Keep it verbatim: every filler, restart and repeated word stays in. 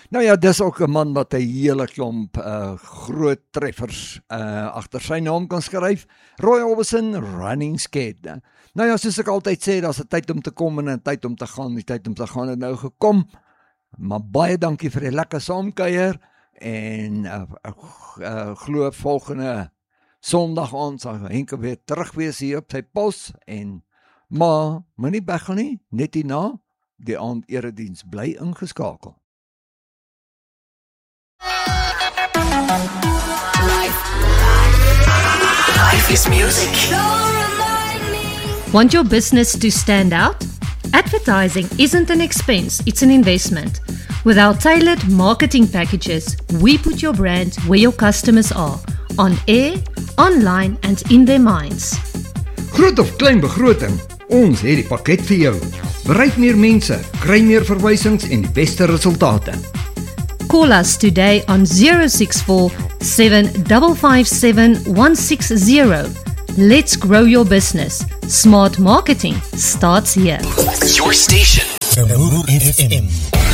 Nou ja, dis ook 'n man wat 'n hele klomp uh, groot treffers uh, agter sy naam kan skryf. Roy Orbison, Running Scared. Nou ja, soos ek altyd sê, daar's 'n tyd om te kom en 'n tyd om te gaan. Die tyd om te gaan het nou gekom. Maar baie dankie vir die lekker saamkuier en uh, ek uh, glo volgende Sondag aand sal Henke weer terug wees hier op sy pos en maar moenie weggaan nie, net hierna die aand erediens bly ingeskakel. Life. Life is music. Want your business to stand out? Advertising isn't an expense, it's an investment. With our tailored marketing packages, we put your brand where your customers are, on air, online and in their minds. Groot of klein begroting, ons het die pakket vir jou. Bereik meer mense, kry meer verwysings en die beste resultate. Call us today on zero six four, seven five five seven, one six zero. Let's grow your business. Smart marketing starts here. Your station. Kaboom F M.